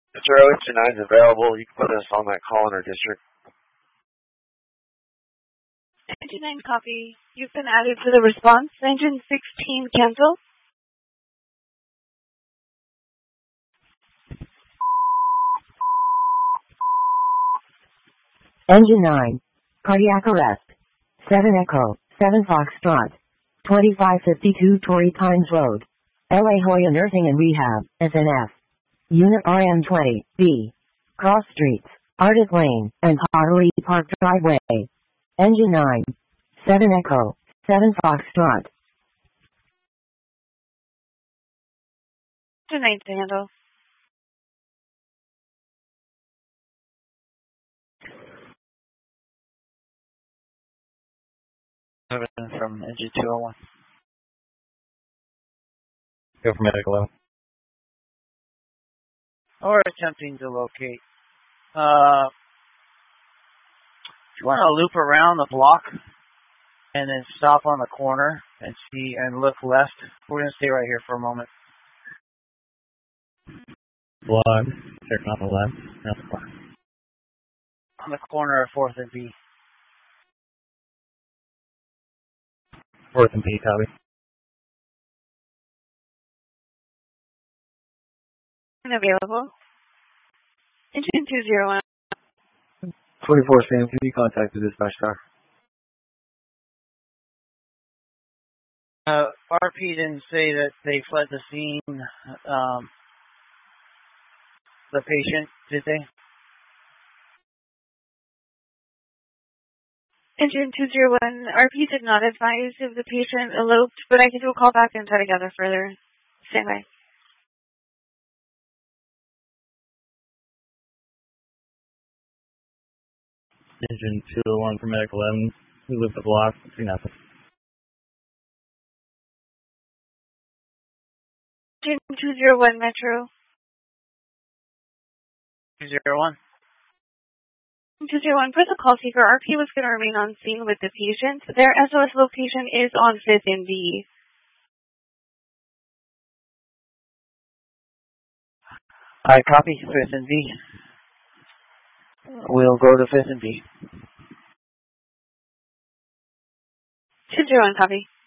If Engine 9 is available, you can put us on that call in our district. Engine 9 copy. You've been added to the response. Engine 16 cancel. Engine 9. Cardiac arrest. 7 Echo, 7 Foxtrot. 2552 Torrey Pines Road. La Jolla Nursing and Rehab, SNF. Unit RM20, B. Cross Streets, Artist Lane, and Harley Park Driveway. Engine 9. 7 Echo, 7 Foxtrot. Engine 9 to handle. From Engine 201. Go for medical level. Or attempting to locate. If you want to loop around the block and then stop on the corner and see and look left, we're going to stay right here for a moment. Block. Check on the left. That's fine. On the corner of 4th and B. 4th and B, copy. Available. Engine 201. 24 Sam, can you contact the dispatch tower? RP didn't say that they fled the scene, the patient, did they? Engine 201. RP did not advise if the patient eloped, but I can do a call back and try to gather further. Stand by. Engine 201 for medical 11. We loop the block. See nothing. Engine 201 Metro. 201. 201, for the call seeker, RP was going to remain on scene with the patient. Their SOS location is on 5th and B. I copy 5th and B. We'll go to 5th and B. 201, copy.